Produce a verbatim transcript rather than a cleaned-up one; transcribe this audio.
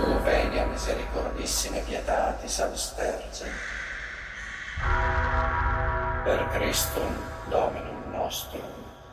tu venia misericordissime pietatis austerge. Per Christum Dominum nostrum.